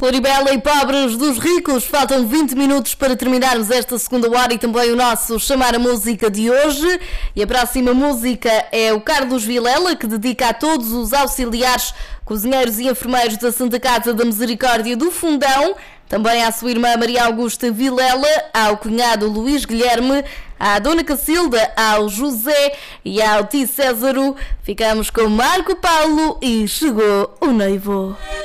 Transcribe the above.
Floribela e Pobres dos Ricos, faltam 20 minutos para terminarmos esta segunda hora e também o nosso Chamar a Música de hoje. E a próxima música é o Carlos Vilela, que dedica a todos os auxiliares, cozinheiros e enfermeiros da Santa Casa da Misericórdia do Fundão, também à sua irmã Maria Augusta Vilela, ao cunhado Luís Guilherme, à Dona Cacilda, ao José e ao tio Césaro. Ficamos com Marco Paulo e Chegou o Noivo.